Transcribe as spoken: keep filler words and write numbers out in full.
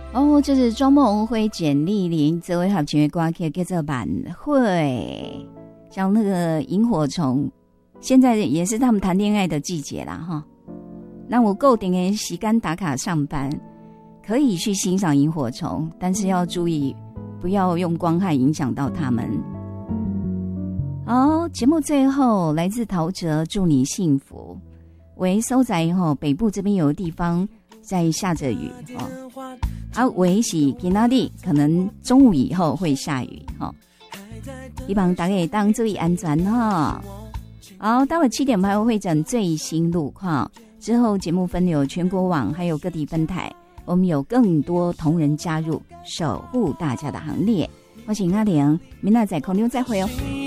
哦，这是庄梦辉、简丽玲这位合唱的歌曲叫做《晚会》，像那个萤火虫，现在也是他们谈恋爱的季节啦哈。那我固定的时间打卡上班，可以去欣赏萤火虫，但是要注意不要用光害影响到他们。好，节目最后来自陶喆，祝你幸福。为收在吼北部这边有的地方在下着雨哦，啊为是今仔日可能中午以后会下雨哈，希望大家当注意安全哈。好，到了七点半会诊最新路况之后，节目分流全国网还有各地分台，我们有更多同仁加入，守护大家的行列。我是阿玲，明仔在空中再会哦。